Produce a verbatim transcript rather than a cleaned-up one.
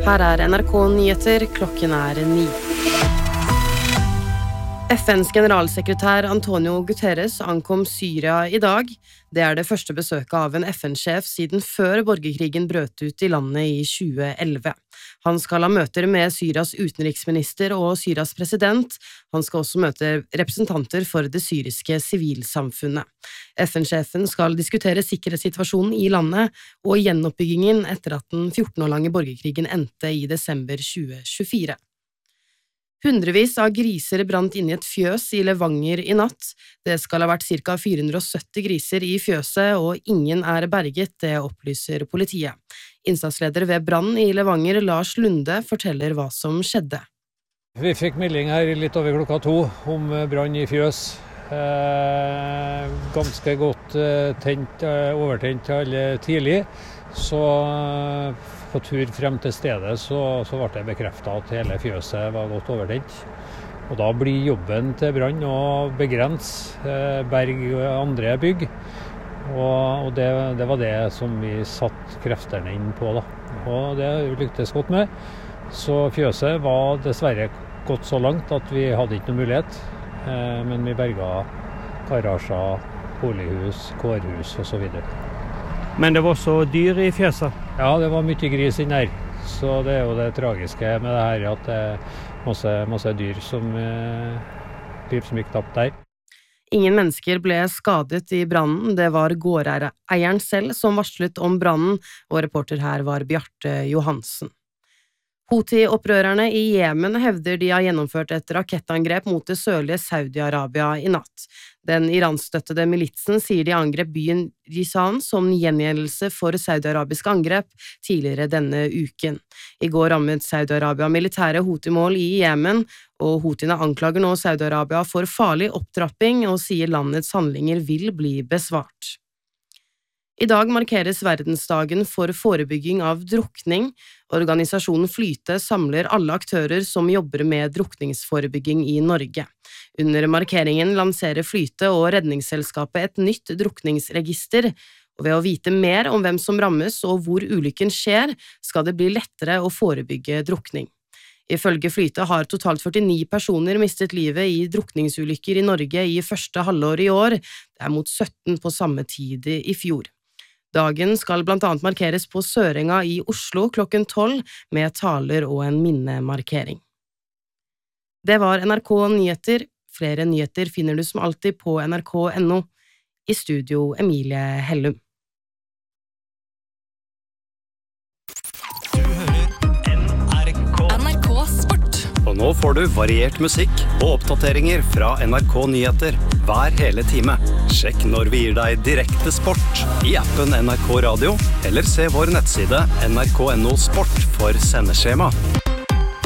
Her er N R K Nyheter, klokken er ni. F N's generalsekretær Antonio Guterres ankom Syria i dag. Det er det første besøket av en F N-sjef siden før borgerkrigen brøt ut i landet i tjue elleve. Han skal ha møter med Syrias utenriksminister og Syrias president. Han skal også møte representanter for det syriske sivilsamfunnet. F N-sjefen skal diskutere sikkerhetssituasjonen i landet og gjenoppbyggingen etter at den fjorten år lange borgerkrigen endte i desember tjue tjuefire. Hundrevis av griser brant inn i et fjøs i Levanger i natt. Det skal ha vært ca. fire hundre og sytti griser i fjøset, og ingen er berget, det opplyser politiet. Innsatsleder ved brann i Levanger, Lars Lunde, forteller hva som skjedde. Vi fikk melding her litt over klokka to om brann i fjøs. Eh, ganske godt eh, tent, eh, overtent alle tidlig, så eh, på tur frem til stedet så, så ble det bekreftet at hele fjøset var godt overtent. Og da blir jobben til brann å begrense eh, berg og andre bygg, og, og det, det var det som vi satt kreftene inn på da. Og det lyktes godt med, så fjøset var dessverre gått så langt at vi hadde ikke noen mulighet. Men vi berga garasjer, bolighus, kårhus og så videre. Men det var også dyr i fjøset? Ja, det var mye gris inn her. Så det er jo det tragiske med det her, at det er masse, masse dyr som, dyr som gikk tapt der. Ingen mennesker ble skadet i brannen. Det var gårdeieren selv som varslet om brannen, og reporter her var Bjarte Johansen. Houthi-opprørerne i Jemen hevder de har gjennomført et rakettangrep mot det sørlige Saudi-Arabia i natt. Den iranstøttede militsen sier de angrep byen Rizan som gjengjeldelse for saudi-arabiske angrep tidligere denne uken. I går rammet Saudi-Arabia militære Houthi-mål i Jemen, og Houthiene anklager nå Saudi-Arabia for farlig opptrapping og sier landets handlinger vil bli besvart. I dag markeres verdensdagen for forebygging av drukning. Organisasjonen Flyte samler alle aktører som jobber med drukningsforebygging i Norge. Under markeringen lanserer Flyte og Redningsselskapet et nytt drukningsregister, og ved å vite mer om hvem som rammes og hvor ulykken skjer, skal det bli lettere å forebygge drukning. Ifølge Flyte har totalt førtini personer mistet livet i drukningsulykker i Norge i første halvår i år, det er mot sytten på samme tid i fjor. Dagen skal blant annet markeres på Sørenga i Oslo klokken tolv med taler og en minnemarkering. Det var N R K Nyheter. Flere nyheter finner du som alltid på N R K punktum N O. I studio Emilie Hellum. Du hører N R K. N R K Sport. Og nå får du variert musikk og oppdateringer fra N R K Nyheter hver hele time. Sjekk når vi gir deg direkte sport i appen N R K Radio, eller se vår nettside N R K punktum N O Sport for sendeskjema.